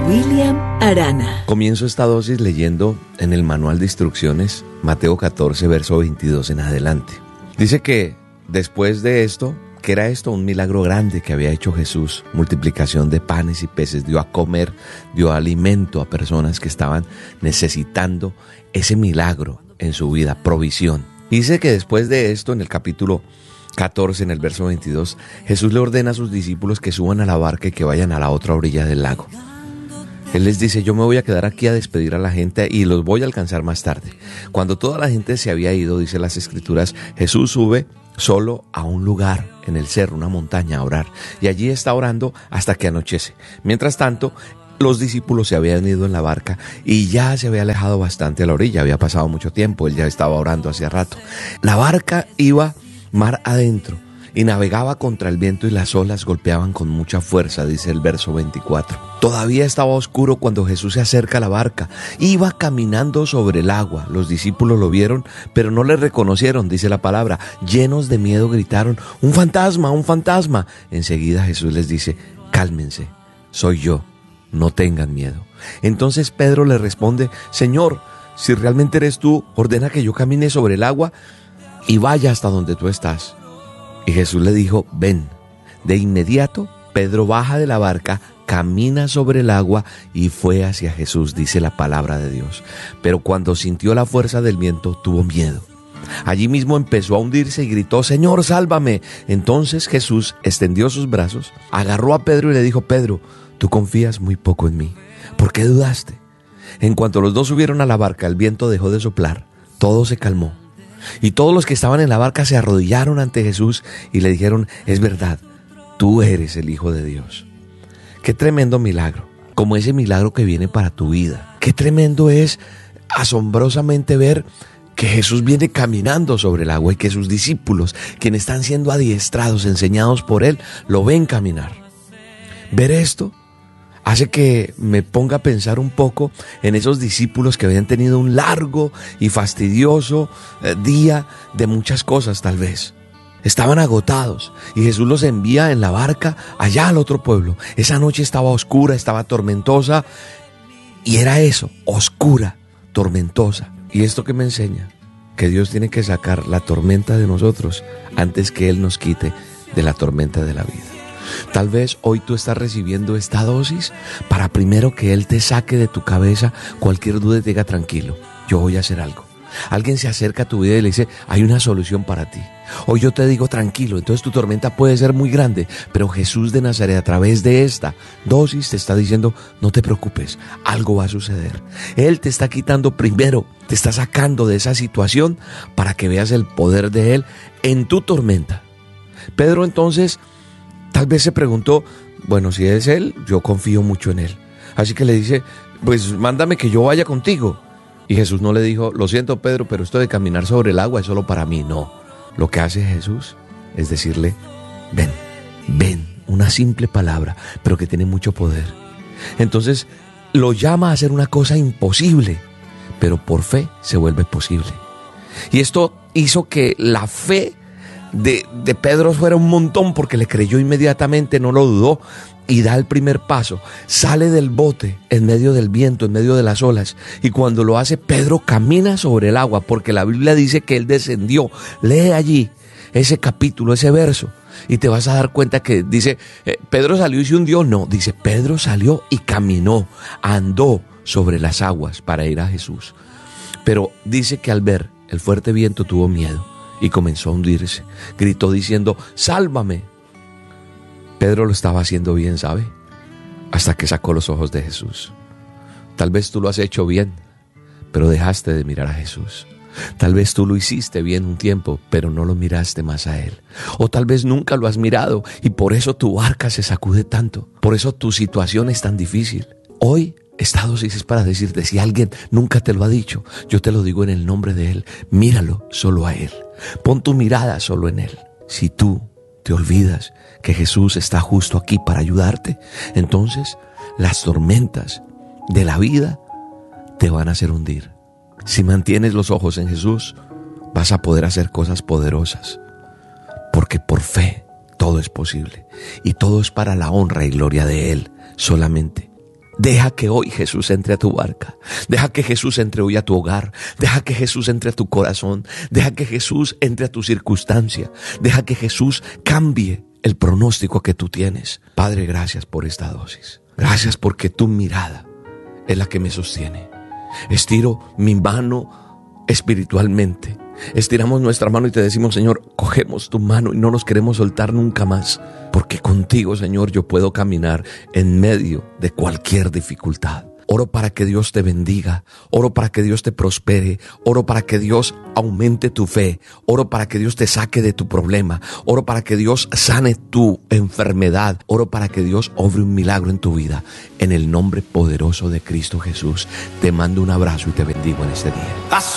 William Arana. Comienzo esta dosis leyendo en el manual de instrucciones Mateo 14, verso 22 en adelante. Dice que después de esto, que era esto un milagro grande que había hecho Jesús, multiplicación de panes y peces, dio a comer, dio alimento a personas que estaban necesitando ese milagro en su vida, provisión. Dice que después de esto, en el capítulo 14, en el verso 22, Jesús le ordena a sus discípulos que suban a la barca y que vayan a la otra orilla del lago. Él les dice: yo me voy a quedar aquí a despedir a la gente y los voy a alcanzar más tarde. Cuando toda la gente se había ido, dice las Escrituras, Jesús sube solo a un lugar en el cerro, una montaña, a orar. Y allí está orando hasta que anochece. Mientras tanto, los discípulos se habían ido en la barca y ya se había alejado bastante a la orilla. Había pasado mucho tiempo, él ya estaba orando hacía rato. La barca iba mar adentro y navegaba contra el viento y las olas golpeaban con mucha fuerza, dice el verso 24. Todavía estaba oscuro cuando Jesús se acerca a la barca. Iba caminando sobre el agua. Los discípulos lo vieron, pero no le reconocieron, dice la palabra. Llenos de miedo gritaron: ¡un fantasma, un fantasma! Enseguida Jesús les dice: cálmense, soy yo, no tengan miedo. Entonces Pedro le responde: Señor, si realmente eres tú, ordena que yo camine sobre el agua y vaya hasta donde tú estás. Y Jesús le dijo: ven. De inmediato, Pedro baja de la barca, camina sobre el agua y fue hacia Jesús, dice la palabra de Dios. Pero cuando sintió la fuerza del viento, tuvo miedo. Allí mismo empezó a hundirse y gritó: Señor, sálvame. Entonces Jesús extendió sus brazos, agarró a Pedro y le dijo: Pedro, tú confías muy poco en mí. ¿Por qué dudaste? En cuanto los dos subieron a la barca, el viento dejó de soplar, todo se calmó. Y todos los que estaban en la barca se arrodillaron ante Jesús y le dijeron: es verdad, tú eres el Hijo de Dios. Qué tremendo milagro, como ese milagro que viene para tu vida. Qué tremendo es asombrosamente ver que Jesús viene caminando sobre el agua y que sus discípulos, quienes están siendo adiestrados, enseñados por Él, lo ven caminar. Ver esto hace que me ponga a pensar un poco en esos discípulos que habían tenido un largo y fastidioso día de muchas cosas tal vez. Estaban agotados y Jesús los envía en la barca allá al otro pueblo. Esa noche estaba oscura, estaba tormentosa y era eso, oscura, tormentosa. ¿Y esto qué me enseña? Que Dios tiene que sacar la tormenta de nosotros antes que Él nos quite de la tormenta de la vida. Tal vez hoy tú estás recibiendo esta dosis para primero que Él te saque de tu cabeza cualquier duda y te diga: tranquilo, yo voy a hacer algo. Alguien se acerca a tu vida y le dice: hay una solución para ti. Hoy yo te digo: tranquilo. Entonces tu tormenta puede ser muy grande, pero Jesús de Nazaret, a través de esta dosis, te está diciendo: no te preocupes, algo va a suceder. Él te está quitando primero, te está sacando de esa situación para que veas el poder de Él en tu tormenta. Pedro entonces tal vez se preguntó: bueno, si es Él, yo confío mucho en Él. Así que le dice: pues mándame que yo vaya contigo. Y Jesús no le dijo: lo siento, Pedro, pero esto de caminar sobre el agua es solo para mí. No, lo que hace Jesús es decirle: ven, ven, una simple palabra, pero que tiene mucho poder. Entonces lo llama a hacer una cosa imposible, pero por fe se vuelve posible. Y esto hizo que la fe de Pedro fuera un montón, porque le creyó inmediatamente, no lo dudó y da el primer paso. Sale del bote en medio del viento, en medio de las olas, y cuando lo hace, Pedro camina sobre el agua, porque la Biblia dice que él descendió. Lee allí ese capítulo, ese verso, y te vas a dar cuenta que dice: Pedro salió y se hundió. No, dice: Pedro salió y caminó, andó sobre las aguas para ir a Jesús. Pero dice que al ver el fuerte viento tuvo miedo y comenzó a hundirse. Gritó diciendo: sálvame. Pedro lo estaba haciendo bien, ¿sabe? Hasta que sacó los ojos de Jesús. Tal vez tú lo has hecho bien, pero dejaste de mirar a Jesús. Tal vez tú lo hiciste bien un tiempo, pero no lo miraste más a Él. O tal vez nunca lo has mirado y por eso tu barca se sacude tanto. Por eso tu situación es tan difícil. Hoy esta dosis es para decirte: si alguien nunca te lo ha dicho, yo te lo digo en el nombre de Él. Míralo solo a Él. Pon tu mirada solo en Él. Si tú te olvidas que Jesús está justo aquí para ayudarte, entonces las tormentas de la vida te van a hacer hundir. Si mantienes los ojos en Jesús, vas a poder hacer cosas poderosas, porque por fe todo es posible y todo es para la honra y gloria de Él solamente. Deja que hoy Jesús entre a tu barca. Deja que Jesús entre hoy a tu hogar. Deja que Jesús entre a tu corazón. Deja que Jesús entre a tu circunstancia. Deja que Jesús cambie el pronóstico que tú tienes. Padre, gracias por esta dosis. Gracias porque tu mirada es la que me sostiene. Estiro mi mano espiritualmente. Estiramos nuestra mano y te decimos, Señor, cogemos tu mano y no nos queremos soltar nunca más, porque contigo, Señor, yo puedo caminar en medio de cualquier dificultad. Oro para que Dios te bendiga, oro para que Dios te prospere, oro para que Dios aumente tu fe, oro para que Dios te saque de tu problema, oro para que Dios sane tu enfermedad, oro para que Dios obre un milagro en tu vida. En el nombre poderoso de Cristo Jesús, te mando un abrazo y te bendigo en este día.